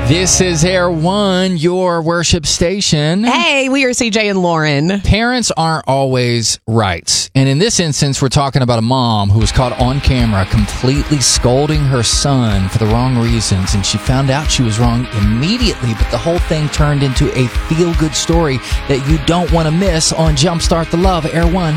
This is Air One, your worship station. Hey, we are CJ and Lauren. Parents aren't always right. And in this instance, we're talking about a mom who was caught on camera completely scolding her son for the wrong reasons. And she found out she was wrong immediately, but the whole thing turned into a feel-good story that you don't want to miss on Jumpstart the Love, Air One.